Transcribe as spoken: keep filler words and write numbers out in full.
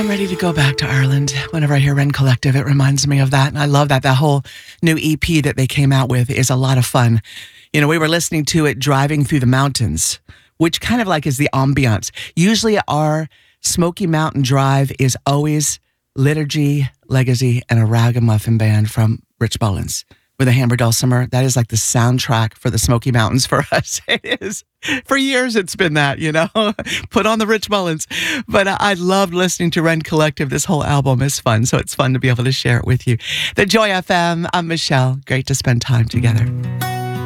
I'm ready to go back to Ireland. Whenever I hear Rend Collective, it reminds me of that. And I love that. That whole new E P that they came out with is a lot of fun. You know, we were listening to it driving through the mountains, which kind of like is the ambiance. Usually our Smoky Mountain Drive is always Liturgy, Legacy, and a Ragamuffin band from Rich Mullins with a Hammer Dulcimer. That is like the soundtrack for the Smoky Mountains for us. It is. For years it's been that, you know, put on the Rich Mullins. But I loved listening to Rend Collective. This whole album is fun, so it's fun to be able to share it with you. The Joy F M, I'm Michelle. Great to spend time together.